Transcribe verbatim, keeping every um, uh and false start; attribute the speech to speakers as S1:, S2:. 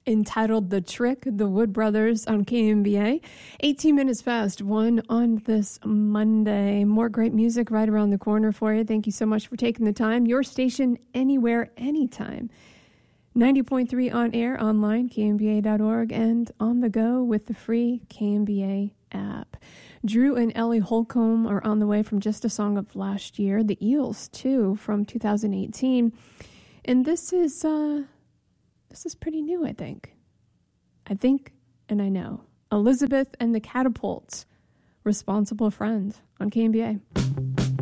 S1: entitled The Trick, the Wood Brothers on K M B A. eighteen minutes past one on this Monday. More great music right around the corner for you. Thank you so much for taking the time. Your station, anywhere, anytime. ninety point three on air, online, K M B A dot org, and on the go with the free K M B A app. Drew and Ellie Holcomb are on the way from Just a Song of last year. The Eels, too, from two thousand eighteen. And this is, uh, this is pretty new, I think. I think, and I know. Elizabeth and the Catapults, Responsible Friend on K M B A.